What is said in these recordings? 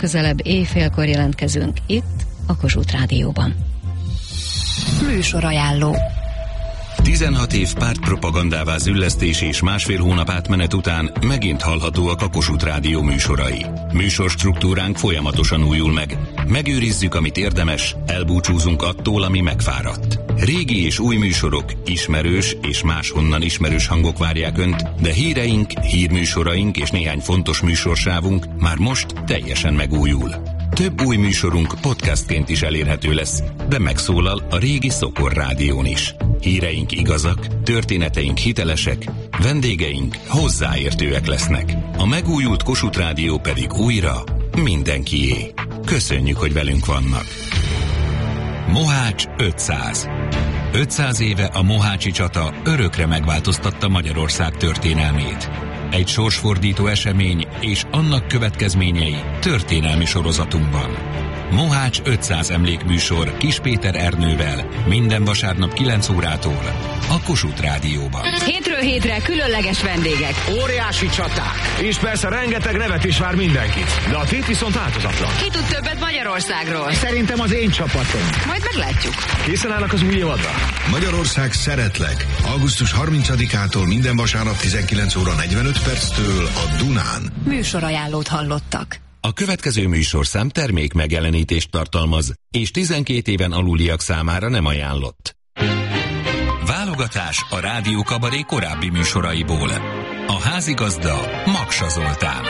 Legközelebb éjfélkor jelentkezünk itt, a Kossuth Rádióban. Műsorajánló. 16 év pártpropagandává züllesztés és másfél hónap átmenet után megint hallhatóak a Kossuth Rádió műsorai. Műsorstruktúránk folyamatosan újul meg. Megőrizzük, amit érdemes, elbúcsúzunk attól, ami megfáradt. Régi és új műsorok, ismerős és máshonnan ismerős hangok várják Önt, de híreink, hírműsoraink és néhány fontos műsorsávunk már most teljesen megújul. Több új műsorunk podcastként is elérhető lesz, de megszólal a régi Szokor Rádión is. Híreink igazak, történeteink hitelesek, vendégeink hozzáértőek lesznek. A megújult Kossuth Rádió pedig újra mindenkié. Köszönjük, hogy velünk vannak. Mohács 500. 500 éve a mohácsi csata örökre megváltoztatta Magyarország történelmét. Egy sorsfordító esemény és annak következményei történelmi sorozatunkban. Mohács 500 emlékműsor Kis Péter Ernővel minden vasárnap 9 órától a Kossuth Rádióban. Hétről hétre különleges vendégek. Óriási csaták. És persze rengeteg nevetés vár mindenkit. De a tét viszont változatlan. Ki tud többet Magyarországról? Szerintem az én csapatom. Majd meglátjuk. Készen állnak az új évadra? Magyarország szeretlek. Augusztus 30-ától minden vasárnap 19 óra 45 perctől a Dunán. Műsorajánlót hallottak. A következő műsorszám termék megjelenítést tartalmaz, és 12 éven aluliak számára nem ajánlott. Válogatás a Rádió Kabaré korábbi műsoraiból. A házigazda Maksa Zoltán.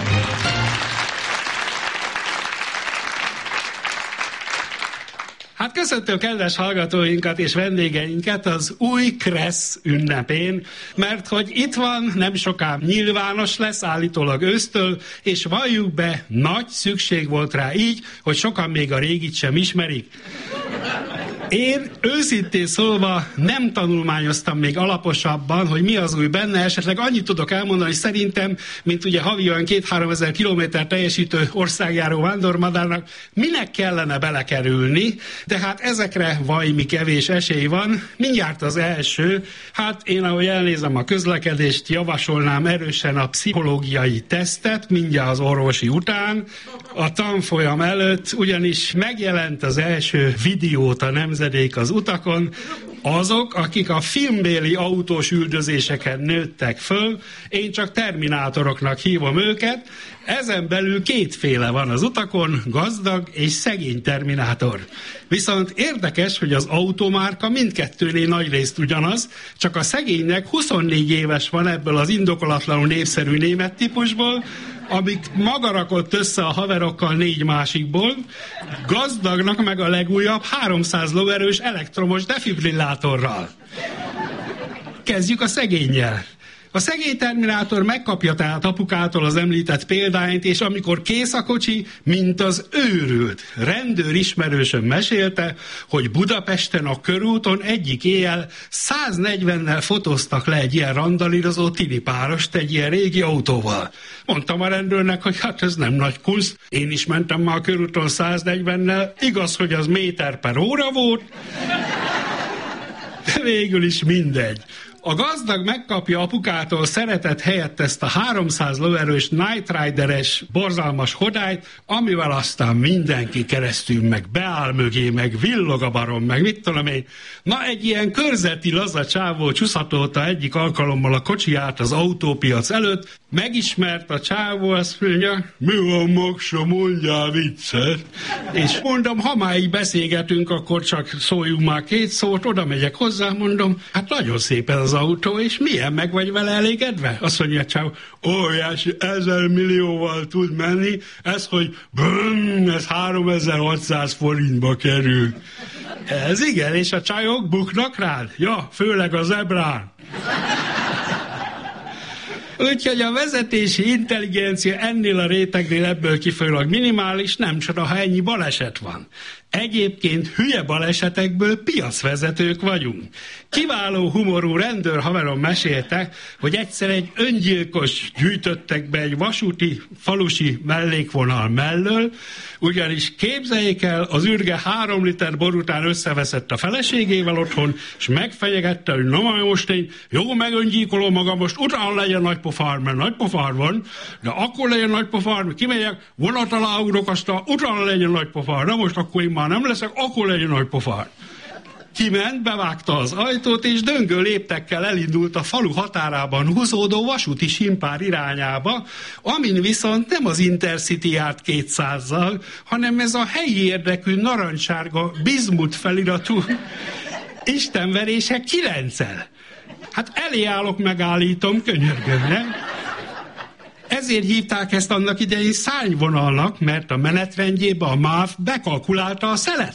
Hát köszöntöm kedves hallgatóinkat és vendégeinket az új Kressz ünnepén, mert hogy itt van, nem soká nyilvános lesz, állítólag ősztől, és valljuk be, nagy szükség volt rá így, hogy sokan még a régit sem ismerik. Én őszintén szólva nem tanulmányoztam még alaposabban, hogy mi az új benne, esetleg annyit tudok elmondani, hogy szerintem, mint ugye havi olyan 2-3 ezer kilométer teljesítő országjáró vándormadárnak, minek kellene belekerülni, de hát ezekre vajmi kevés esély van. Mindjárt az első, hát én ahogy elnézem a közlekedést, javasolnám erősen a pszichológiai tesztet, mindjárt az orvosi után, a tanfolyam előtt, ugyanis megjelent az első videót a nemzedék az utakon, azok, akik a filmbéli autós üldözéseken nőttek föl, én csak terminátoroknak hívom őket, ezen belül kétféle van az utakon, gazdag és szegény terminátor. Viszont érdekes, hogy az automárka mindkettőnél nagyrészt ugyanaz, csak a szegénynek 24 éves van ebből az indokolatlanul népszerű német típusból, amik maga rakott össze a haverokkal 4 másikból, gazdagnak meg a legújabb 300 lóerős elektromos defibrillátorral. Kezdjük a szegénnyel. A szegény terminátor megkapja tehát apukától az említett példányt, és amikor kész a kocsi, mint az őrült. Rendőr ismerősöm mesélte, hogy Budapesten a körúton egyik éjjel 140-nel fotóztak le egy ilyen randalírozó tini párost egy ilyen régi autóval. Mondtam a rendőrnek, hogy hát ez nem nagy kunst. Én is mentem már a körúton 140-nel, igaz, hogy az méter per óra volt, de végül is mindegy. A gazdag megkapja apukától szeretet helyett ezt a 300 lóerős Knight Rider-es borzalmas hodályt, amivel aztán mindenki keresztül meg beáll mögé, meg villog a barom, meg mit tudom én. Na, egy ilyen körzeti laza csávó csúszhatolta egyik alkalommal a kocsiját az autópiac előtt, megismert a csávó, azt mondja, mi van, Maksa, mondjál viccet. És mondom, ha már így beszélgetünk, akkor csak szóljunk már 2 szót, oda megyek hozzá, mondom, hát nagyon szép ez az autó, és milyen, meg vagy vele elégedve? Azt mondja, csávó, óriási, 1000 millióval tud menni, ez, hogy ez 3600 forintba kerül. Ez igen, és a csajok buknak rád? Ja, főleg a zebrán. Úgyhogy a vezetési intelligencia ennél a rétegnél ebből kifolyólag minimális, nem csoda, ha ennyi baleset van. Egyébként hülye balesetekből piacvezetők vagyunk. Kiváló humorú rendőr haverom mesélte, hogy egyszer egy öngyilkos gyűjtöttek be egy vasúti, falusi mellékvonal mellől, ugyanis képzeljék el, az ürge 3 liter bor után összeveszett a feleségével otthon, és megfenyegette, hogy na most én jó megöngyilkolom magam, most utána legyen nagy pofár, mert nagy pofár van, de akkor legyen nagy pofár, hogy kimegyek, vonat alá ugrok, aztán utána legyen nagy pofár. Na most akkor én már nem leszek, akkor legyen nagy pofár. Kiment, bevágta az ajtót, és döngő léptekkel elindult a falu határában húzódó vasúti simpár irányába, amin viszont nem az Intercity járt 200-zal, hanem ez a helyi érdekű narancssárga bizmut feliratú istenverése 9-el. Hát elé állok, megállítom, könyörgöm, nem? Ezért hívták ezt annak idején szárnyvonalnak, mert a menetrendjébe a MÁV bekalkulálta a szelet.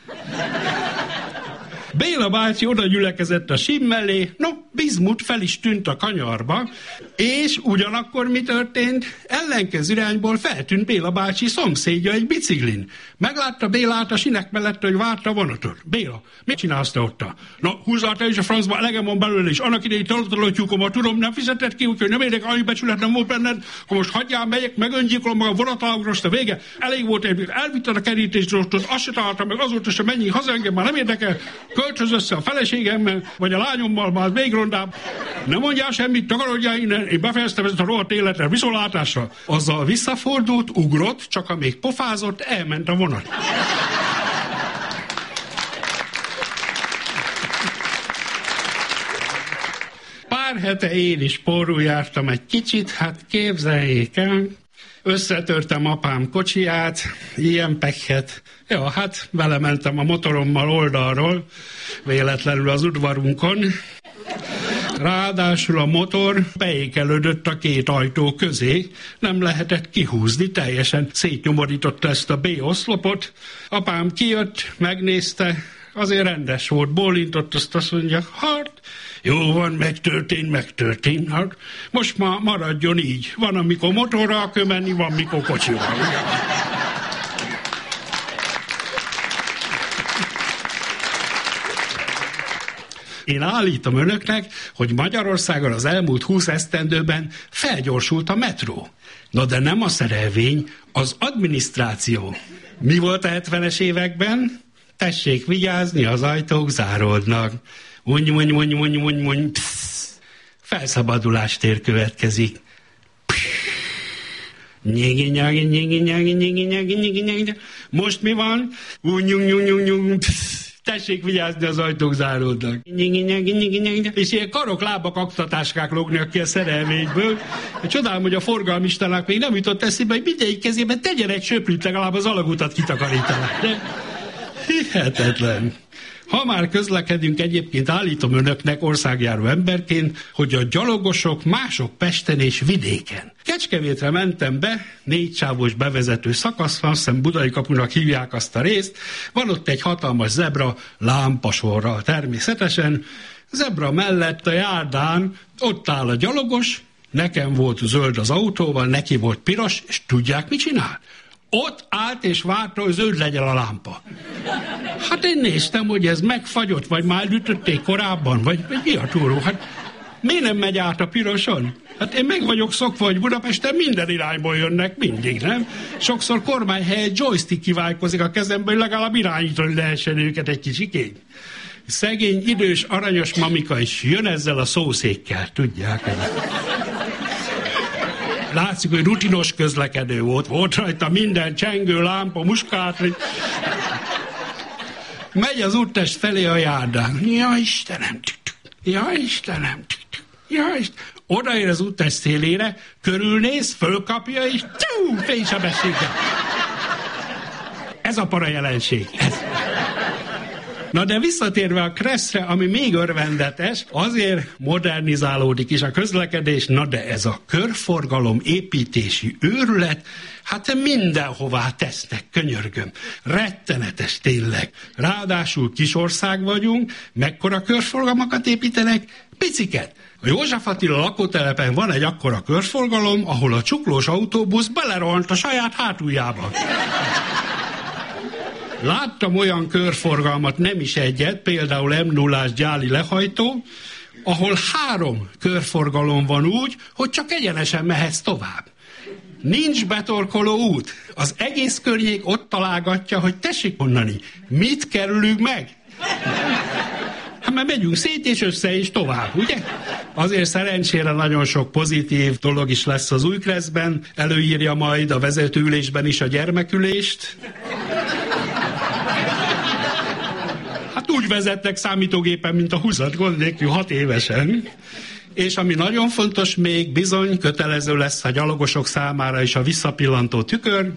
Béla bácsi oda gyülekezett a sim mellé, bizmut fel is tűnt a kanyarba, és ugyanakkor mi történt? Ellenkező irányból feltűnt Béla bácsi szomszédja egy biciklin. Meglátta Bélát a sinek mellett, hogy várta a vonatot. Béla, mit csinálsz te ott? Húzzál te is a francba, elegem van belőle, és annak idején találtatolótyúkomat tudom, nem fizetett ki, úgyhogy nem érdekel, annyi becsület nem volt benned, akkor most hagyjál, megyek, megöngyilkolom magam, vonatáugrast a vége, elég volt, elvitted a kerítésdrótot, azt se találtam meg, azóta sem mennyi haza, engem már nem érdekel, költöz össze a feleségemmel, vagy a lányommal, már még rondább. Nem mondjál semmit, takarodjál innen, én befejeztem ezt a rohadt életre, viszontlátásra. Azzal visszafordult, ugrott, csak amíg pofázott, elment a vonat. Pár hete én is porul jártam egy kicsit, hát képzeljék el. Összetörtem apám kocsiját, ilyen pekhet. Ja, hát belementem a motorommal oldalról, véletlenül az udvarunkon. Ráadásul a motor beékelődött a két ajtó közé, nem lehetett kihúzni, teljesen szétnyomorította ezt a B-oszlopot. Apám kijött, megnézte, azért rendes volt, bólintott, azt mondja, hát jó van, megtörtént, hát most már maradjon így. Van, amikor motorral kell menni, van, amikor kocsival. Én állítom önöknek, hogy Magyarországon az elmúlt 20 esztendőben felgyorsult a metró. Na de nem a szerelvény, az adminisztráció. Mi volt a 70-es években? Tessék vigyázni, az ajtók záródnak. Felszabadulástér következik. Most mi van? Tessék vigyázni, az ajtók záródnak. És ilyen karok-lábak aktatáskák lógnak ki a szerelvényből. Csodálom, hogy a forgalmistának még nem jutott eszébe, hogy mindegyik kezében tegyen egy söprűt, legalább az alagutat kitakarítanak. De hihetetlen. Ha már közlekedünk, egyébként állítom önöknek országjáró emberként, hogy a gyalogosok mások Pesten és vidéken. Kecskemétre mentem be, 4 sávos bevezető szakasz van, hiszem Budai kapunak hívják azt a részt, van ott egy hatalmas zebra, lámpasorral természetesen, zebra mellett a járdán ott áll a gyalogos, nekem volt zöld az autóval, neki volt piros, és tudják, mit csinál? Ott állt és várta, hogy zöld legyen a lámpa. Hát én néztem, hogy ez megfagyott, vagy már ütötték korábban, vagy mi a túró? Hát miért nem megy át a piroson? Hát én meg vagyok szokva, hogy Budapesten minden irányból jönnek, mindig, nem? Sokszor kormányhelyett joystick kiválkozik a kezembe, hogy legalább irányítani lehessen őket egy kicsikény. Szegény, idős, aranyos mamika is jön ezzel a szószékkel, tudják? Látszik, hogy rutinos közlekedő volt rajta minden csengő, lámpa, muskát. Megy az úttest felé a járdán. Ja Istenem! Odaér az úttest szélére, körülnéz, fölkapja, és fénysebességgel. Ez a para jelenség. Na de visszatérve a Kresszre, ami még örvendetes, azért modernizálódik is a közlekedés, na de ez a körforgalom építési őrület, hát mindenhová tesznek, könyörgöm. Rettenetes tényleg. Ráadásul kisország vagyunk, mekkora körforgalmakat építenek? Piciket. A József Attila lakótelepen van egy akkora körforgalom, ahol a csuklós autóbusz belerohant a saját hátuljába. Láttam olyan körforgalmat, nem is egyet, például M0-ás gyáli lehajtó, ahol 3 körforgalom van úgy, hogy csak egyenesen mehetsz tovább. Nincs betorkoló út. Az egész környék ott találgatja, hogy tessék mondani, mit kerülünk meg? Hát mert megyünk szét, és össze, és tovább, ugye? Azért szerencsére nagyon sok pozitív dolog is lesz az új Kresszben, előírja majd a vezetőülésben is a gyermekülést. Hát úgy vezetnek számítógépen, mint a 20, gond nélkül 6 évesen. És ami nagyon fontos még, bizony kötelező lesz a gyalogosok számára is a visszapillantó tükör.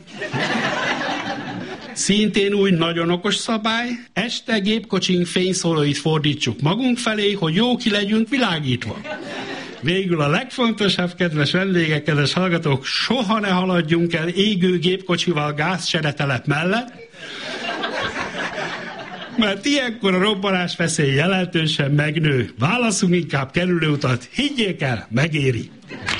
Szintén új, nagyon okos szabály, este gépkocsink fényszóróit fordítsuk magunk felé, hogy jó ki legyünk világítva. Végül a legfontosabb, kedves vendégek, kedves hallgatók, soha ne haladjunk el égő gépkocsival gázseretelep mellett, mert ilyenkor a robbanás veszély jelentősen megnő. Válasszunk inkább kerülőutat, higgyék el, megéri.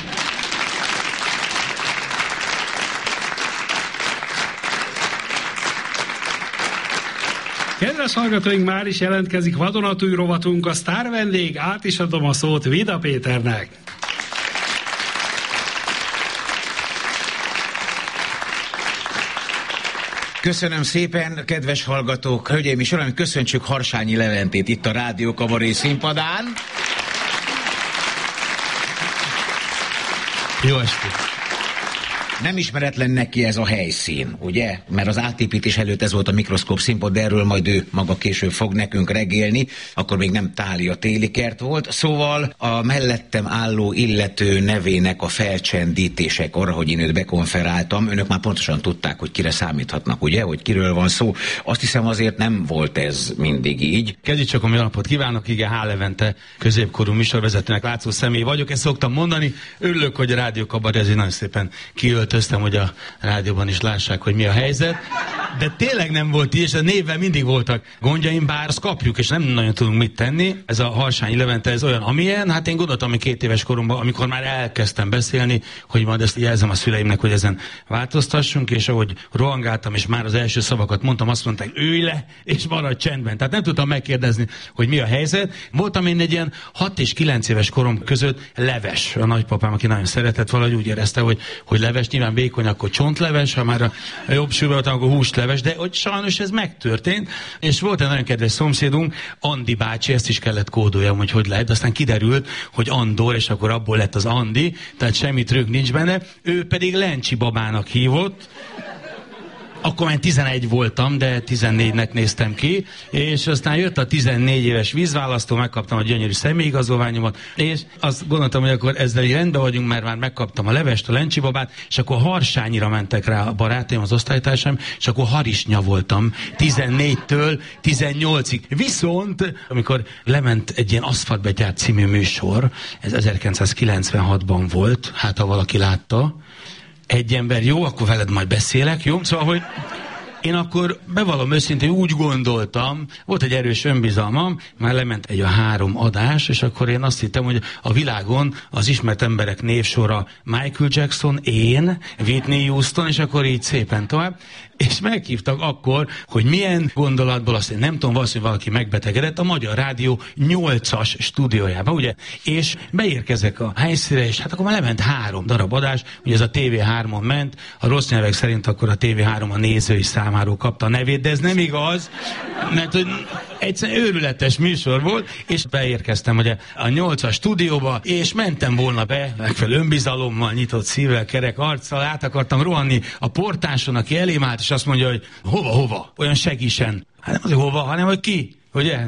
Kedves hallgatóink, már is jelentkezik vadonatúj rovatunk, a sztár vendég, át is adom a szót Vida Péternek. Köszönöm szépen, kedves hallgatók, hölgyeim és uraim, köszöntsük Harsányi Leventét itt a Rádió Kabaré színpadán. Jó estét! Nem ismeretlen neki ez a helyszín, ugye? Mert az átépítés előtt ez volt a Mikroszkóp színpad, de erről majd ő maga később fog nekünk regélni, akkor még nem Tália téli kert volt. Szóval a mellettem álló illető nevének a felcsendítésekor, ahogy én őt bekonferáltam, önök már pontosan tudták, hogy kire számíthatnak, ugye? Hogy kiről van szó. Azt hiszem azért nem volt ez mindig így. Kezdjük csak a napot kívánok, igen, H. Levente középkorú műsorvezetőnek látszó személy vagyok, ezt szoktam mondani. Örülök, hogy a Rádió Kabaré ezért nagyon szépen kiöltöztem, hogy a rádióban is lássák, hogy mi a helyzet. De tényleg nem volt így, és a névvel mindig voltak gondjaim, bár azt kapjuk, és nem nagyon tudunk mit tenni. Ez a Harsányi Levente, ez olyan, amilyen. Hát én gondoltam, hogy 2 éves koromban, amikor már elkezdtem beszélni, hogy majd ezt jelzem a szüleimnek, hogy ezen változtassunk, és ahogy rohangáltam, és már az első szavakat mondtam, azt mondták, ülj le, és maradj csendben. Tehát nem tudtam megkérdezni, hogy mi a helyzet. Voltam én egy ilyen 6 és 9 éves korom között leves. A nagypapám, aki nagyon szeretett, valahogy úgy érezte, hogy leves, nyilván vékony, akkor csontleves, ha már a jobb sűrű voltam, akkor húsleves, de hogy sajnos ez megtörtént, és volt egy nagyon kedves szomszédunk, Andi bácsi, ezt is kellett kódoljam, hogy lehet, de aztán kiderült, hogy Andor, és akkor abból lett az Andi, tehát semmi trükk nincs benne, ő pedig Lencsi babának hívott. Akkor már 11 voltam, de 14-nek néztem ki, és aztán jött a 14 éves vízválasztó, megkaptam a gyönyörű személyigazolványomat, és azt gondoltam, hogy akkor ezzel így rendben vagyunk, mert már megkaptam a levest, a Lencsi babát, és akkor Harsányira mentek rá a barátaim, az osztálytársaim, és akkor harisnya voltam 14-től 18-ig. Viszont, amikor lement egy ilyen Aszfaltbetyár című műsor, ez 1996-ban volt, hát ha valaki látta, egy ember, jó, akkor veled majd beszélek, jó? Szóval, hogy én akkor bevallom őszintén úgy gondoltam, volt egy erős önbizalmam, már lement egy a 3 adás, és akkor én azt hittem, hogy a világon az ismert emberek névsora Michael Jackson, én, Whitney Houston, és akkor így szépen tovább. És meghívtak akkor, hogy milyen gondolatból, azt én nem tudom, valószínűleg valaki megbetegedett, a Magyar Rádió 8-as stúdiójába, ugye? És beérkezek a helyszínre, és hát akkor már lement 3 darab adás, ugye ez a TV3-on ment, a rossz nyelvek szerint akkor a TV3 a nézői számáról kapta a nevét, de ez nem igaz, mert hogy egyszerűen őrületes műsor volt, és beérkeztem ugye a 8-as stúdióba, és mentem volna be, megfelelő önbizalommal, nyitott szívvel, kerek arccal, át akartam rohanni a portáson, aki elém állt, és azt mondja, hogy hova? Olyan segítsen. Hát nem azért hova, hanem hogy ki, ugye?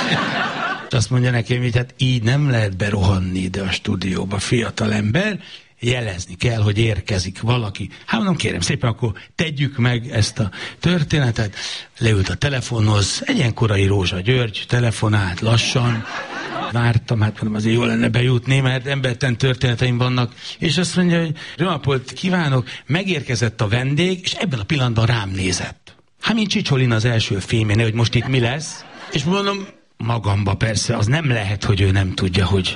És azt mondja nekem, hogy hát így nem lehet berohanni ide a stúdióba, fiatal ember, jelezni kell, hogy érkezik valaki. Hát mondom, kérem szépen, akkor tegyük meg ezt a történetet. Leült a telefonhoz, egy ilyen korai Rózsa György, telefonált lassan, vártam, hát mondom, azért jó lenne bejutni, mert embertelen történeteim vannak, és azt mondja, hogy jó napot kívánok, megérkezett a vendég, és ebben a pillanatban rám nézett. Hát mint Csicsolin az első filménél, hogy most itt mi lesz, és mondom, magamba persze, az nem lehet, hogy ő nem tudja, hogy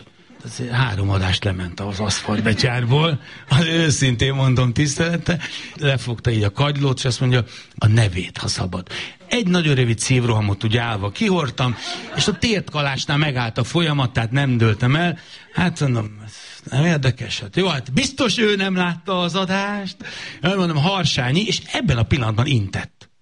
3 adást lement az Aszfaltbetyárból, az őszintén mondom tisztelete, lefogta így a kagylót, és azt mondja, a nevét, ha szabad. Egy nagyon rövid szívrohamot úgy állva kihortam, és a tértkalásnál megállt a folyamat, tehát nem dőltem el. Hát mondom, nem érdekes, hát jó, hát biztos ő nem látta az adást. Mondom, Harsányi, és ebben a pillanatban intett.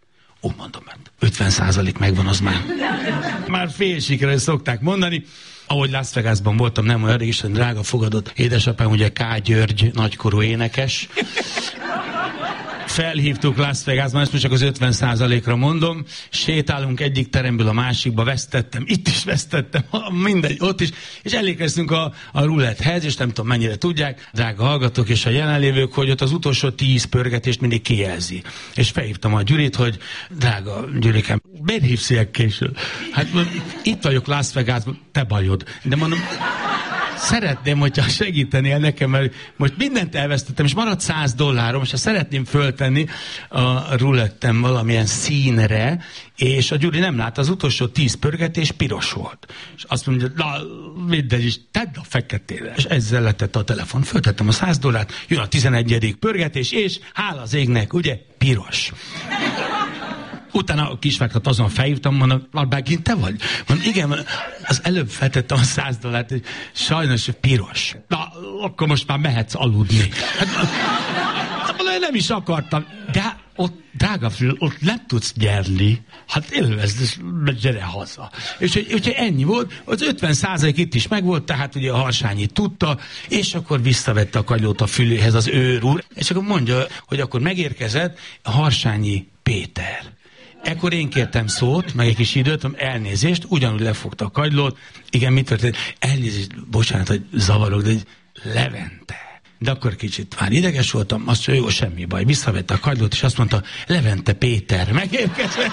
mondom, 50% megvan, az már. Már fél sikerül szokták mondani. Ahogy Las Vegasban voltam, nem olyan régen, drága fogadott édesapám, ugye K. György, nagykorú énekes. Felhívtuk Las Vegasban, ezt most csak az 50%-ra mondom, sétálunk egyik teremből a másikba, vesztettem, itt is vesztettem, mindegy, ott is, és elérkeztünk a ruletthez, és nem tudom mennyire tudják, drága hallgatók és a jelenlévők, hogy ott az utolsó 10 pörgetést mindig kijelzi. És felhívtam a Gyurit, hogy drága Gyurikám, miért hívsz ilyen később? Hát itt vagyok Las Vegasban, te bajod. De mondom, szeretném, hogyha segítenél nekem, mert most mindent elvesztettem, és maradt $100, és szeretném föltenni a rulettem valamilyen színre, és a Gyuri nem lát, az utolsó 10 pörgetés piros volt. És azt mondja, na, mindegy is, tedd a feketére. És ezzel letette a telefon. Föltettem a $100, jön a 11. pörgetés, és hála az égnek, ugye, piros. Utána a kisvágtat azon felhívtam, mondom, megint te vagy? Mondom, igen, az előbb feltettem a $100, hogy sajnos piros. Na, akkor most már mehetsz aludni. Hát, nem is akartam. De ott, drága fül, ott nem tudsz nyerni. Hát élvezd, gyere haza. És hogy ennyi volt, az 50% itt is megvolt, tehát ugye a Harsányi tudta, és akkor visszavette a kagylót a füléhez az őr úr, és akkor mondja, hogy akkor megérkezett a Harsányi Péter. Ekkor én kértem szót, meg egy kis időt, elnézést, ugyanúgy lefogta a kagylót. Igen, mit történt? Elnézést, bocsánat, hogy zavarok, de Levente. De akkor kicsit már ideges voltam, azt mondja, jó, semmi baj. Visszavette a kagylót, és azt mondta, Levente Péter megérkezett.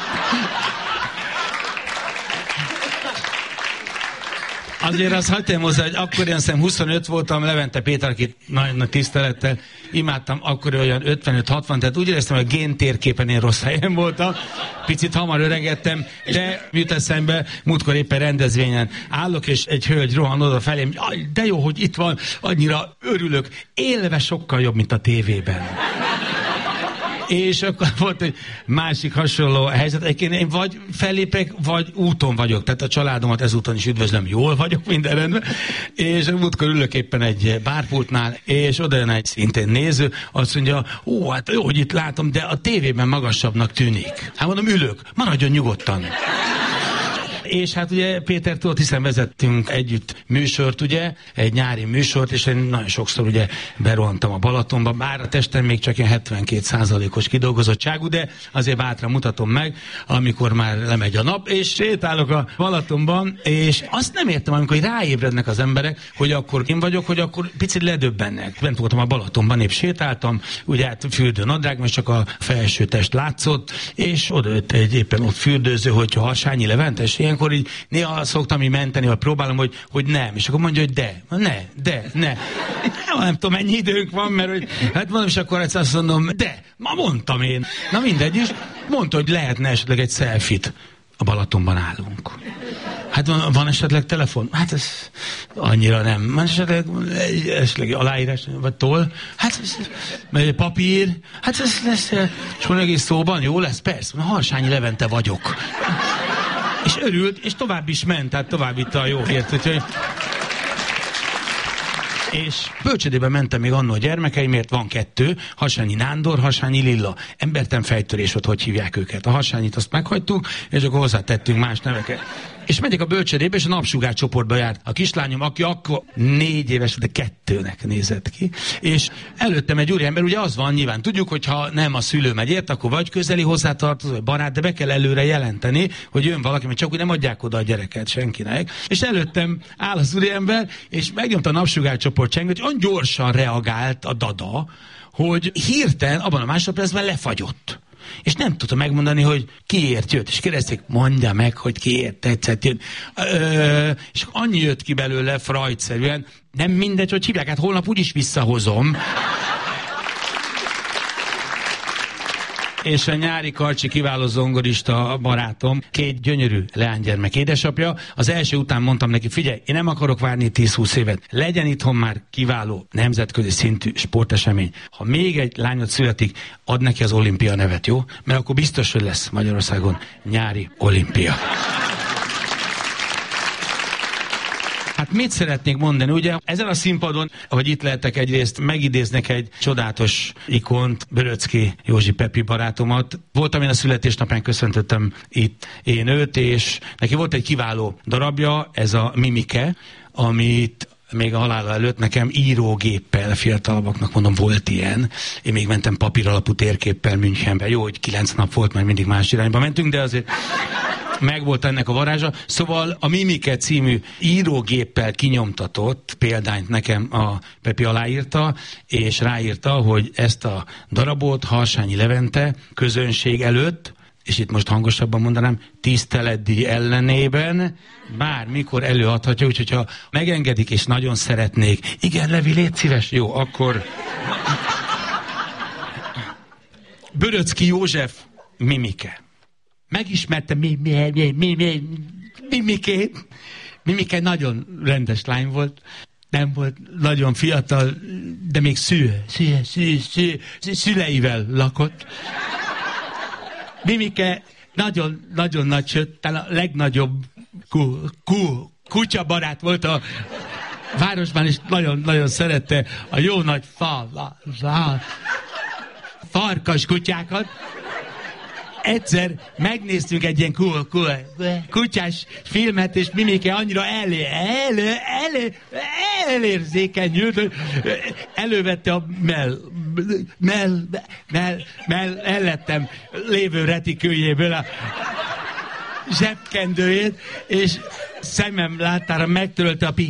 Azért azt hagytam hozzá, hogy akkor én szem 25 voltam, Levente Péter, akit nagyon nagy tisztelettel imádtam, akkor olyan 55-60, tehát úgy éreztem, hogy a géntérképen én rossz helyen voltam, picit hamar öregedtem, de jut eszembe, múltkor éppen rendezvényen állok, és egy hölgy rohan oda felém, de jó, hogy itt van, annyira örülök, élve sokkal jobb, mint a tévében. És akkor volt egy másik hasonló helyzet. Egyébként én vagy fellépek, vagy úton vagyok. Tehát a családomat ezúton is üdvözlöm, jól vagyok, minden rendben. És múltkor ülök éppen egy bárpultnál, és oda jön egy szintén néző, azt mondja, ó, hát jó, hogy itt látom, de a tévében magasabbnak tűnik. Hát mondom, ülök, maradjon nyugodtan. És hát ugye Pétertől, hiszen vezettünk együtt műsort, ugye, egy nyári műsort, és én nagyon sokszor ugye berohantam a Balatonba, bár a testem még csak ilyen 72%-os kidolgozottságú, de azért bátran mutatom meg, amikor már lemegy a nap, és sétálok a Balatonban, és azt nem értem, amikor ráébrednek az emberek, hogy akkor én vagyok, hogy akkor picit ledöbbennek. Bent voltam a Balatonban, épp sétáltam, ugye hát fürdőnadrág, mert csak a felső test látszott, és oda jött egy éppen ott fürdőző, hogyha Harsányi Levente, és ilyenkor így néha szoktam így menteni, vagy próbálom, hogy nem. És akkor mondja, hogy ne. Nem tudom, mennyi időnk van, mert hogy, hát mondom, és akkor azt mondom, de, ma mondtam én. Na mindegy is, mondta, hogy lehetne esetleg egy selfie-t. A Balatonban állunk. Hát van esetleg telefon? Hát ez annyira nem. Van esetleg aláírás, vagy toll? Hát ez, papír? Hát ez lesz, és van egész szóban, jó lesz? Persze, Harsányi Levente vagyok. És örült, és tovább is ment, tehát tovább vitte a jó hírt, úgyhogy... És bölcsödébe mentem még annó a gyermekeimért, van 2, Harsányi Nándor, Harsányi Lilla. Embertelen fejtörés volt, hogy hívják őket. A Harsányit azt meghagytuk, és akkor hozzátettünk más neveket. És megyek a bölcsödébe, és a napsugár csoportba járt a kislányom, aki akkor 4 éves, de 2-nek nézett ki. És előttem egy úriember, ugye az van, nyilván tudjuk, hogy ha nem a szülő megy ért, akkor vagy közeli hozzátartozó, vagy barát, de be kell előre jelenteni, hogy jön valaki, mert csak úgy nem adják oda a gyereket senkinek. És előttem áll az úriember, és megnyomta a napsugár csoport csengőt, olyan gyorsan reagált a dada, hogy hirtelen abban a másodpercben lefagyott. És nem tudta megmondani, hogy kiért jött. És kérdezték, mondja meg, hogy kiért tetszett jön. És annyi jött ki belőle Freud-szerűen, nem mindegy, hogy hívják, hát holnap úgyis visszahozom. És a nyári Karcsi kiváló zongorista barátom, 2 gyönyörű leánygyermek édesapja. Az első után mondtam neki, figyelj, én nem akarok várni 10-20 évet. Legyen itthon már kiváló nemzetközi szintű sportesemény. Ha még egy lányod születik, add neki az olimpia nevet, jó? Mert akkor biztos, hogy lesz Magyarországon nyári olimpia. Hát mit szeretnék mondani? Ugye ezen a színpadon, ahogy itt lehetek, egyrészt megidéznek egy csodálatos ikont, Böröczki Józsi Pepi barátomat. Voltam én a születésnapján, köszöntöttem itt én őt, és neki volt egy kiváló darabja, ez a Mimike, amit még a halála előtt nekem írógéppel, fiatalabbaknak mondom, volt ilyen. Én még mentem papíralapú térképpel Münchenbe. Jó, hogy 9 nap volt, majd mindig más irányba mentünk, de azért megvolt ennek a varázsa. Szóval a Mimike című írógéppel kinyomtatott példányt nekem a Pepi aláírta, és ráírta, hogy ezt a darabot Harsányi Levente közönség előtt, és itt most hangosabban mondanám, tiszteletdíj ellenében bármikor előadhatja, úgyhogy ha megengedik és nagyon szeretnék, igen, Levi, légy szíves, jó, akkor Böröczki József Mimike. Megismertem Mimikét. Mimike nagyon rendes lány volt, nem volt nagyon fiatal, de még szüleivel lakott. Mimike nagyon nagy, sőt, talán a legnagyobb kutyabarát volt a városban, és nagyon szerette a jó nagy farkas kutyákat. Egyszer megnéztünk egy ilyen kutyás filmet, és Mimike annyira elérzékenyült, hogy elővette a mellettem lévő retikőjéből a zsebkendőjét, és szemem láttára megtörölte a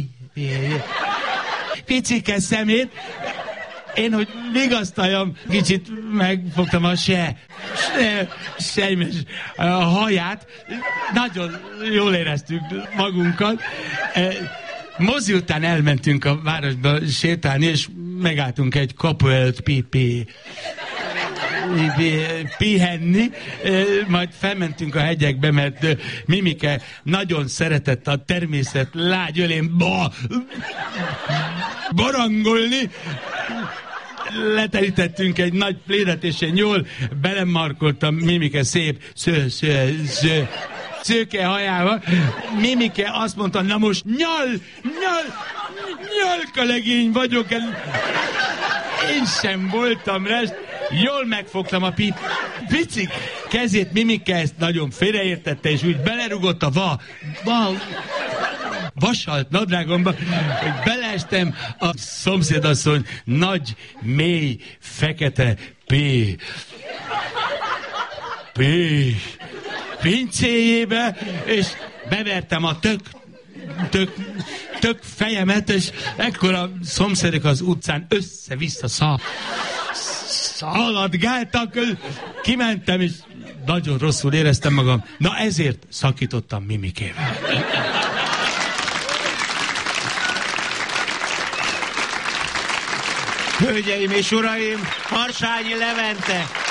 picike szemét. Én, hogy vigasztaljam, kicsit megfogtam a sejmes a haját. Nagyon jól éreztük magunkat. Mozi után elmentünk a városba sétálni, és megálltunk egy kapu előtt pihenni, majd felmentünk a hegyekbe, mert Mimike nagyon szeretett a természet lágy ölén barangolni. Leterítettünk egy nagy plédet, és én jól belemarkoltam Mimike szép szőke hajába. Mimike azt mondta, na most nyalkalegény vagyok. Én sem voltam rest. Jól megfogtam a picik kezét, Mimike ezt nagyon félreértette, és úgy belerugott a vasalt nadrágomba, hogy beleestem a szomszédasszony nagy, mély, fekete pincéjébe, és bevertem a tök fejemet, és ekkor a szomszédok az utcán össze-vissza szaladgáltak, kimentem, és nagyon rosszul éreztem magam. Na ezért szakítottam Mimikével. Hölgyeim és uraim, Harsányi Levente!